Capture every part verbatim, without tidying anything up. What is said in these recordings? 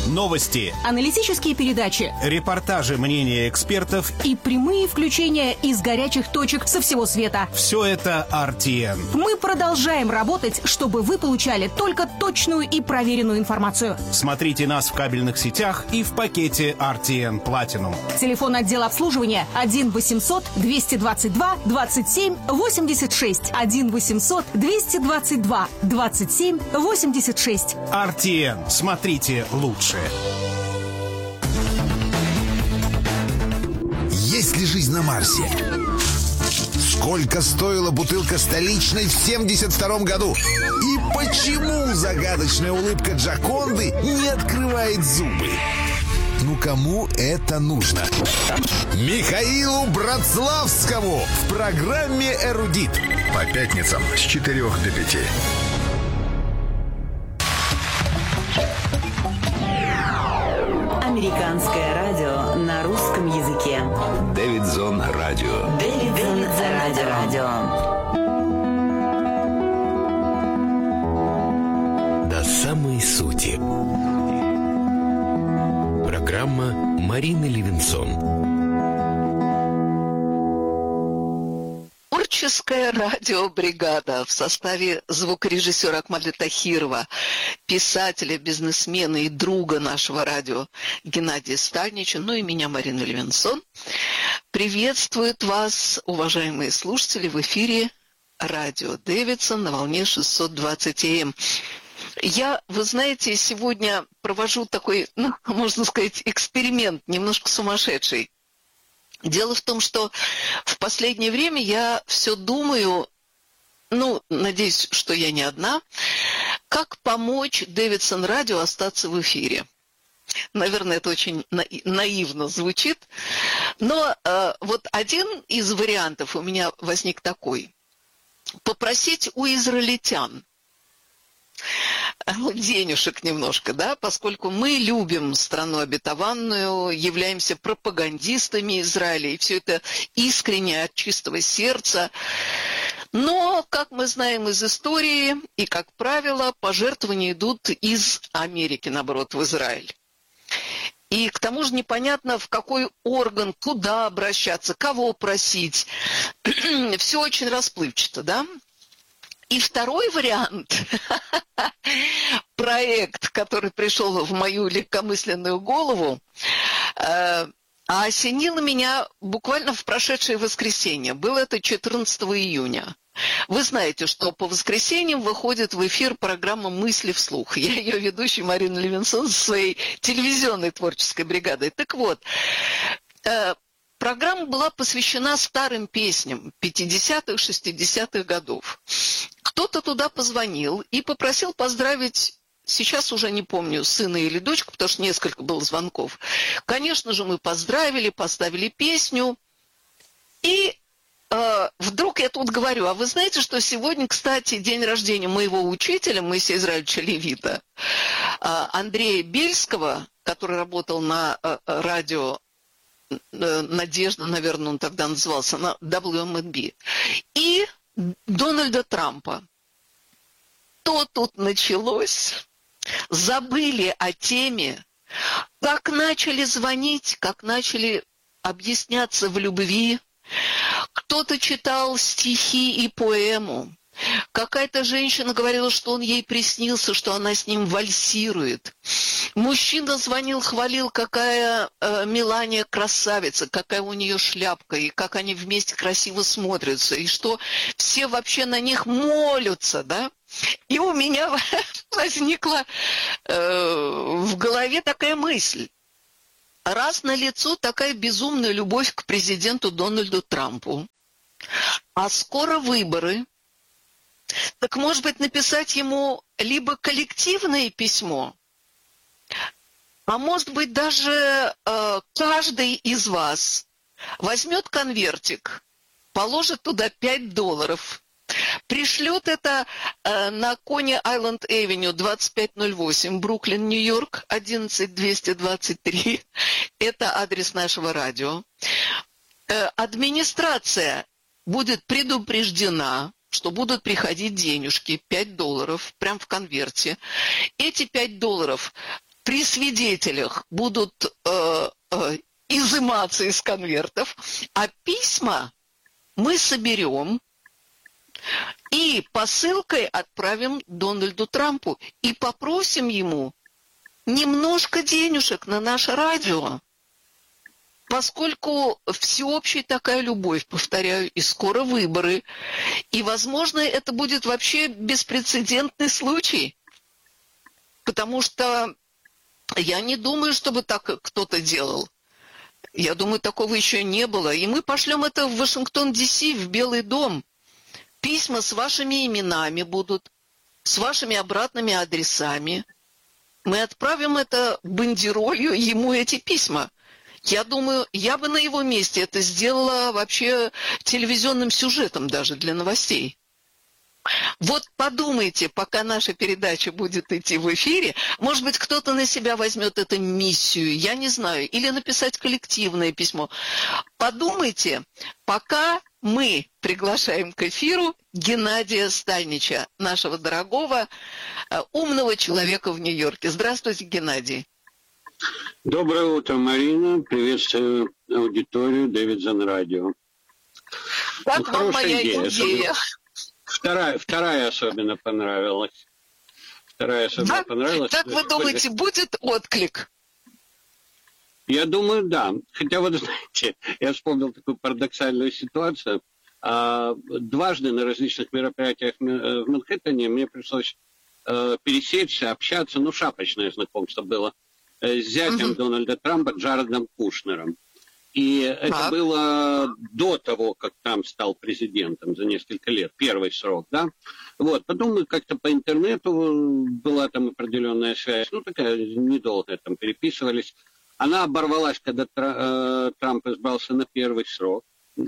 Новости, аналитические передачи, репортажи, мнения экспертов и прямые включения из горячих точек со всего света. Все это ар ти эн. Мы продолжаем работать, чтобы вы получали только точную и проверенную информацию. Смотрите нас в кабельных сетях и в пакете ар ти эн Platinum. Телефон отдела обслуживания один восемьсот двести двадцать два двадцать семь восемьдесят шесть. один восемьсот двести двадцать два двадцать семь восемьдесят шесть. ар ти эн. Смотрите лучше. Есть ли жизнь на Марсе? Сколько стоила бутылка столичной в семьдесят втором году? И почему загадочная улыбка Джоконды не открывает зубы? Ну, кому это нужно? Михаилу Братславскому в программе «Эрудит». По пятницам с четырех до пяти. Американское радио на русском языке. Дэвидсон Радио. Дэвидсон Радио. Радио. До самой сути. Программа Марины Левинсон. Творческая радиобригада в составе звукорежиссера Акмаля Тахирова, писателя, бизнесмена и друга нашего радио Геннадия Стальнича, ну и меня, Марину Левинсон, приветствует вас, уважаемые слушатели, в эфире радио Дэвидсон на волне шестьсот двадцать эй эм. Я, вы знаете, сегодня провожу такой, ну, можно сказать, эксперимент, немножко сумасшедший. Дело в том, что в последнее время я все думаю, ну, надеюсь, что я не одна, как помочь Дэвидсон Радио остаться в эфире. Наверное, это очень наивно звучит, но э, вот один из вариантов у меня возник такой. Попросить у израильтян денежек немножко, да, поскольку мы любим страну обетованную, являемся пропагандистами Израиля, и все это искренне от чистого сердца. Но, как мы знаем из истории, и, как правило, пожертвования идут из Америки, наоборот, в Израиль. И к тому же непонятно, в какой орган, куда обращаться, кого просить. Все очень расплывчато, да? И второй вариант, проект, который пришел в мою легкомысленную голову, э, осенило меня буквально в прошедшее воскресенье. Было это четырнадцатого июня. Вы знаете, что по воскресеньям выходит в эфир программа «Мысли вслух». Я ее ведущая Марина Левинсон со своей телевизионной творческой бригадой. Так вот, э, программа была посвящена старым песням пятидесятых, шестидесятых годов. Кто-то туда позвонил и попросил поздравить, сейчас уже не помню, сына или дочку, потому что несколько было звонков. Конечно же, мы поздравили, поставили песню. И э, вдруг я тут говорю, а вы знаете, что сегодня, кстати, день рождения моего учителя, Моисея Израилевича Левита, э, Андрея Бельского, который работал на э, радио э, «Надежда», наверное, он тогда назывался, на дабл ю эм эн би, и Дональда Трампа. То тут началось. Забыли о теме, как начали звонить, как начали объясняться в любви. Кто-то читал стихи и поэму. Какая-то женщина говорила, что он ей приснился, что она с ним вальсирует. Мужчина звонил, хвалил, какая э, Мелания красавица, какая у нее шляпка, и как они вместе красиво смотрятся, и что все вообще на них молятся, да? И у меня возникла э, в голове такая мысль. Раз налицо такая безумная любовь к президенту Дональду Трампу, а скоро выборы, так, может быть, написать ему либо коллективное письмо, а может быть, даже э, каждый из вас возьмет конвертик, положит туда пять долларов, пришлет это э, на Кони Айленд Эвеню двадцать пять ноль восемь, Бруклин, Нью-Йорк, одиннадцать двести двадцать три. Это адрес нашего радио. Э, администрация будет предупреждена, что будут приходить денежки, пять долларов, прям в конверте. Эти пять долларов при свидетелях будут э, э, изыматься из конвертов, а письма мы соберем и посылкой отправим Дональду Трампу и попросим ему немножко денежек на наше радио, поскольку всеобщая такая любовь, повторяю, и скоро выборы, и, возможно, это будет вообще беспрецедентный случай, потому что я не думаю, чтобы так кто-то делал. Я думаю, такого еще не было. И мы пошлем это в Вашингтон, Ди Си, в Белый дом. Письма с вашими именами будут, с вашими обратными адресами. Мы отправим это бандеролью ему, эти письма. Я думаю, я бы на его месте это сделала вообще телевизионным сюжетом даже для новостей. Вот подумайте, пока наша передача будет идти в эфире, может быть, кто-то на себя возьмет эту миссию, я не знаю, или написать коллективное письмо. Подумайте, пока мы приглашаем к эфиру Геннадия Стайнича, нашего дорогого, умного человека в Нью-Йорке. Здравствуйте, Геннадий. Доброе утро, Марина. Приветствую аудиторию Дэвидсон Радио. Как ну, вам моя идея? идея? Вторая, вторая особенно понравилась. Вторая особенно да? понравилась. Как вы думаете, будет отклик? Я думаю, да. Хотя, вот знаете, я вспомнил такую парадоксальную ситуацию. Дважды на различных мероприятиях в Манхэттене мне пришлось пересечься, общаться, ну, шапочное знакомство было, с зятем угу. Дональда Трампа Джаредом Кушнером. И это так. было до того, как Трамп стал президентом за несколько лет, первый срок, да. Вот, потом мы как-то по интернету была там определенная связь, ну, такая недолгая, там переписывались. Она оборвалась, когда Трамп избрался на первый срок.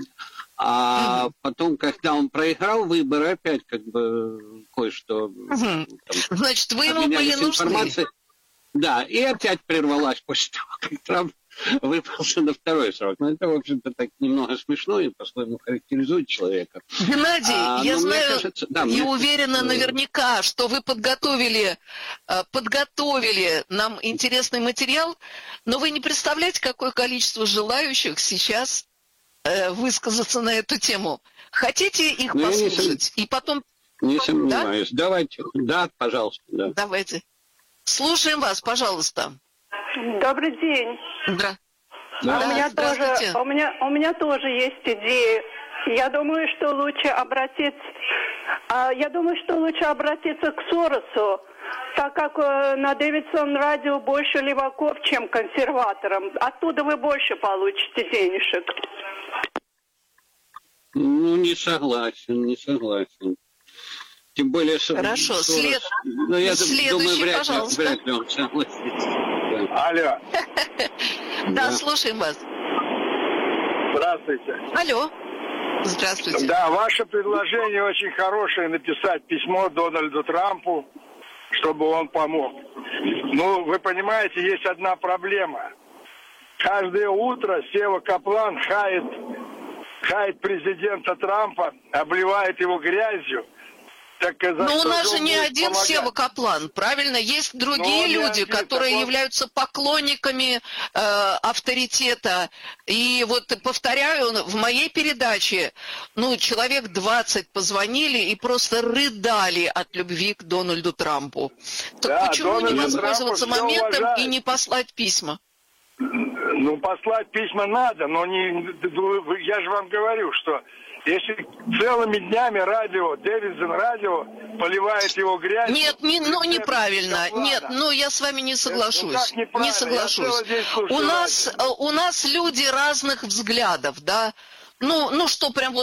А потом, когда он проиграл выборы, опять как бы кое-что... Угу. Там, значит, вы ему были нужны. Да, и опять прервалась после того, как Трамп выпался на второй срок. Но это, в общем-то, так немного смешно и по-своему характеризует человека. Геннадий, а, я знаю кажется, да, и мне... уверена наверняка, что вы подготовили, подготовили нам интересный материал, но вы не представляете, какое количество желающих сейчас высказаться на эту тему. Хотите их но послушать? Не и потом... Не сомневаюсь. Да? Давайте. Да, пожалуйста. Да. Давайте. Слушаем вас, пожалуйста. Добрый день. Да. Да. Да, у, меня тоже, у, меня, у меня тоже есть идеи. Я думаю, что лучше обратиться, я думаю, что лучше обратиться к Соросу, так как на Дэвидсон Радио больше леваков, чем консерваторам. Оттуда вы больше получите денежек. Ну, не согласен, не согласен. Тем более... Хорошо, Сорос, след... ну, я следующий, думаю, вряд, пожалуйста. Вряд ли он согласится. Да. Алло. Да, слушаем вас. Здравствуйте. Алло. Здравствуйте. Да, ваше предложение очень хорошее, написать письмо Дональду Трампу, чтобы он помог. Ну, вы понимаете, есть одна проблема. Каждое утро Сева Каплан хает, хает президента Трампа, обливает его грязью. Так, но у нас же не один помогать? Сева Каплан, правильно? Есть другие но люди, которые Каплан... являются поклонниками э, авторитета. И вот, повторяю, в моей передаче, ну, человек двадцать позвонили и просто рыдали от любви к Дональду Трампу. Так да, почему Дональд не воспользоваться Трампу моментом и не послать письма? Ну, послать письма надо, но не, я же вам говорю, что если целыми днями радио, Дэвидсон Радио поливает его грязью... Нет, не, ну неправильно. Нет, ну я с вами не соглашусь. Ну, не соглашусь. У нас, у нас люди разных взглядов, да? Ну, ну что, прям вот